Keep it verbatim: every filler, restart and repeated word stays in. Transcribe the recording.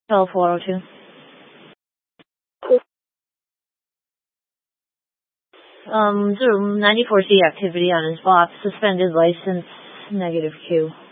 twelve four oh two. Um, so ninety-four C activity on his bot, suspended license, negative Q.